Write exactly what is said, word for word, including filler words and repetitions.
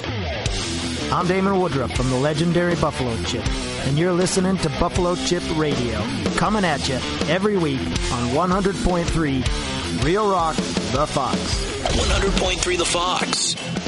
I'm Damon Woodruff from the legendary Buffalo Chip, and you're listening to Buffalo Chip Radio, coming at you every week on one hundred point three Real Rock, The Fox. one hundred point three The Fox.